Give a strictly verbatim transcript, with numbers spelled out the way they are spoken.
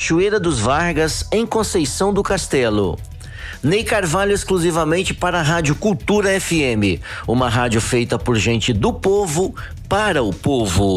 Cachoeira dos Vargas, em Conceição do Castelo. Ney Carvalho exclusivamente para a Rádio Cultura F M, uma rádio feita por gente do povo, para o povo.